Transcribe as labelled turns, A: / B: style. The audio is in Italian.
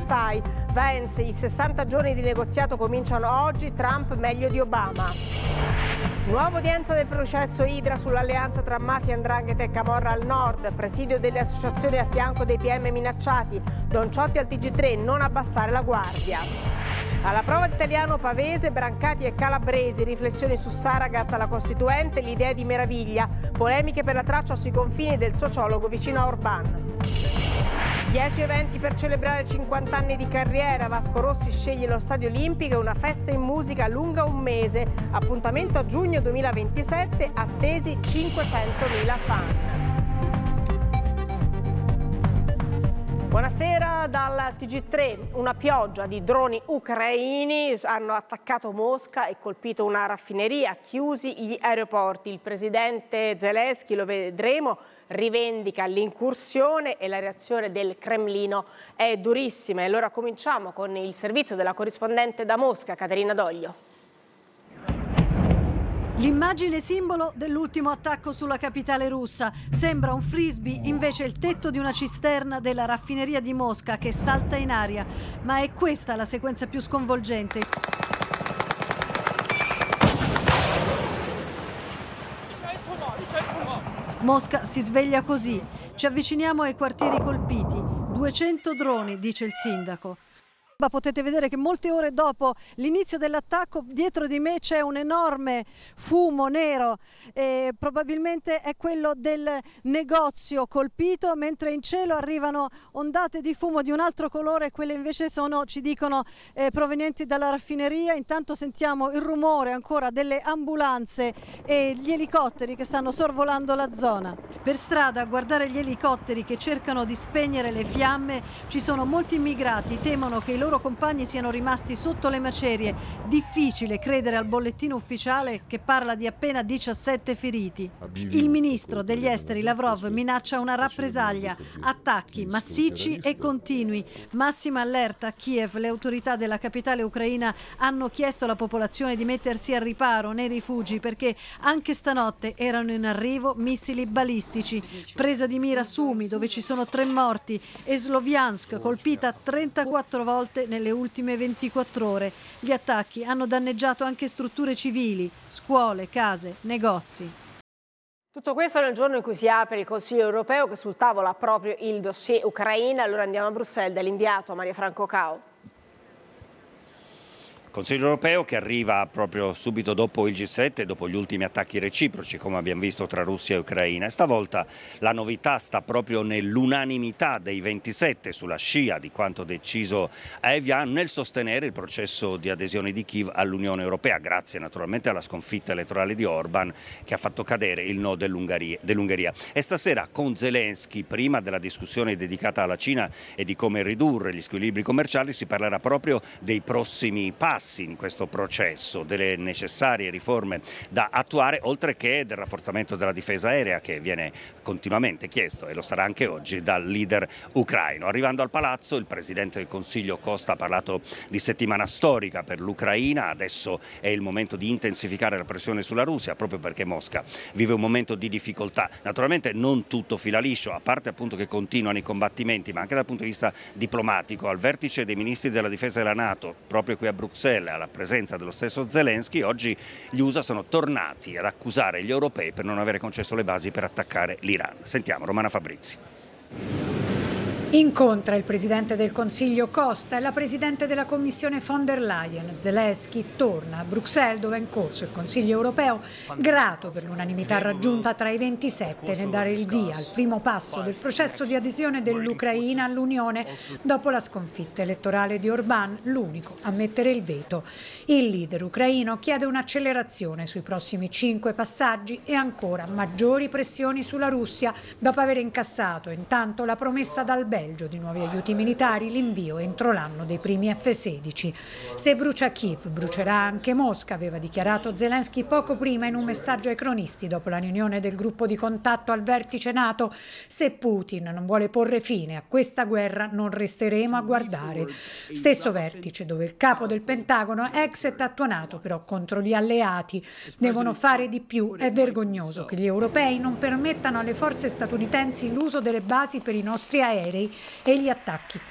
A: Karzai. Vance, i 60 giorni di negoziato cominciano oggi, Trump meglio di Obama. Nuova udienza del processo Idra sull'alleanza tra mafia, 'ndrangheta e camorra al nord, presidio delle associazioni a fianco dei PM minacciati, Don Ciotti al TG3, non abbassare la guardia. Alla prova d'italiano Pavese, Brancati e Calabresi, riflessioni su Saragat alla Costituente, l'idea di meraviglia, polemiche per la traccia sui confini del sociologo vicino a Orban. 10 eventi per celebrare 50 anni di carriera, Vasco Rossi sceglie lo Stadio Olimpico e una festa in musica lunga un mese, appuntamento a giugno 2027, attesi 500.000 fan. Buonasera dal TG3. Una pioggia di droni ucraini hanno attaccato Mosca e colpito una raffineria, chiusi gli aeroporti. Il presidente Zelensky, lo vedremo, rivendica l'incursione e la reazione del Cremlino è durissima. E allora cominciamo con il servizio della corrispondente da Mosca, Caterina Doglio.
B: L'immagine simbolo dell'ultimo attacco sulla capitale russa. Sembra un frisbee, invece il tetto di una cisterna della raffineria di Mosca che salta in aria. Ma è questa la sequenza più sconvolgente. Mosca si sveglia così. Ci avviciniamo ai quartieri colpiti. 200 droni, dice il sindaco. Potete vedere che molte ore dopo l'inizio dell'attacco dietro di me c'è un enorme fumo nero e probabilmente è quello del negozio colpito, mentre in cielo arrivano ondate di fumo di un altro colore, quelle invece sono, ci dicono, provenienti dalla raffineria. Intanto sentiamo il rumore ancora delle ambulanze e gli elicotteri che stanno sorvolando la zona. Per strada, a guardare gli elicotteri che cercano di spegnere le fiamme, ci sono molti immigrati, temono che i loro compagni siano rimasti sotto le macerie. Difficile credere al bollettino ufficiale che parla di appena 17 feriti. Il ministro degli esteri Lavrov minaccia una rappresaglia, attacchi massicci e continui. Massima allerta a Kiev. Le autorità della capitale ucraina hanno chiesto alla popolazione di mettersi al riparo nei rifugi perché anche stanotte erano in arrivo missili balistici. Presa di mira Sumi, dove ci sono 3 morti, e Sloviansk, colpita 34 volte nelle ultime 24 ore. Gli attacchi hanno danneggiato anche strutture civili, scuole, case, negozi.
A: Tutto questo nel giorno in cui si apre il Consiglio europeo, che sul tavolo ha proprio il dossier Ucraina. Allora andiamo a Bruxelles dall'inviato Maria Franco Cao.
C: Consiglio europeo che arriva proprio subito dopo il G7, dopo gli ultimi attacchi reciproci, come abbiamo visto tra Russia e Ucraina. E stavolta la novità sta proprio nell'unanimità dei 27 sulla scia di quanto deciso a Evian nel sostenere il processo di adesione di Kiev all'Unione Europea, grazie naturalmente alla sconfitta elettorale di Orban che ha fatto cadere il no dell'Ungheria. E stasera con Zelensky, prima della discussione dedicata alla Cina e di come ridurre gli squilibri commerciali, si parlerà proprio dei prossimi passi in questo processo, delle necessarie riforme da attuare, oltre che del rafforzamento della difesa aerea che viene continuamente chiesto, e lo sarà anche oggi, dal leader ucraino. Arrivando al palazzo, il presidente del Consiglio Costa ha parlato di settimana storica per l'Ucraina. Adesso è il momento di intensificare la pressione sulla Russia, proprio perché Mosca vive un momento di difficoltà. Naturalmente non tutto fila liscio, a parte appunto che continuano i combattimenti, ma anche dal punto di vista diplomatico. Al vertice dei ministri della difesa della NATO, proprio qui a Bruxelles, alla presenza dello stesso Zelensky, oggi gli USA sono tornati ad accusare gli europei per non avere concesso le basi per attaccare l'Iran. Sentiamo Romana Fabrizi.
D: Incontra il presidente del Consiglio Costa e la presidente della Commissione von der Leyen. Zelensky torna a Bruxelles, dove è in corso il Consiglio europeo, grato per l'unanimità raggiunta tra i 27 nel dare il via al primo passo del processo di adesione dell'Ucraina all'Unione dopo la sconfitta elettorale di Orban, l'unico a mettere il veto. Il leader ucraino chiede un'accelerazione sui prossimi 5 passaggi e ancora maggiori pressioni sulla Russia, dopo aver incassato intanto la promessa dal Belgio di nuovi aiuti militari, l'invio entro l'anno dei primi F-16. Se brucia Kiev, brucerà anche Mosca, aveva dichiarato Zelensky poco prima in un messaggio ai cronisti dopo la riunione del gruppo di contatto al vertice NATO. Se Putin non vuole porre fine a questa guerra, non resteremo a guardare. Stesso vertice dove il capo del Pentagono, exit attuonato però contro gli alleati. Devono fare di più. È vergognoso che gli europei non permettano alle forze statunitensi l'uso delle basi per i nostri aerei e gli attacchi